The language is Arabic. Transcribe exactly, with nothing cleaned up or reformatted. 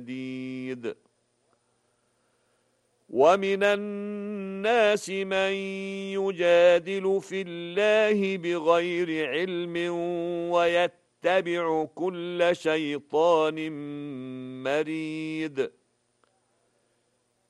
شديد. ومن الناس من يجادل في الله بغير علم ويتبع كل شيطان مريد.